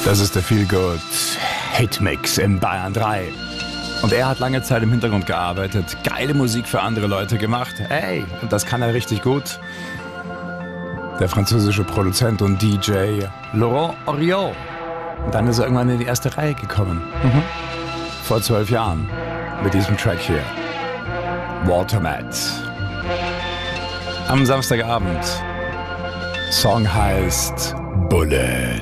Das ist der Feelgood Hitmix im Bayern 3. Und er hat lange Zeit im Hintergrund gearbeitet, geile Musik für andere Leute gemacht. Hey, und das kann er richtig gut. Der französische Produzent und DJ Laurent Oriot. Und dann ist er irgendwann in die erste Reihe gekommen. Vor 12 Jahren. Mit diesem Track hier. Watermat. Am Samstagabend. Song heißt Bullet.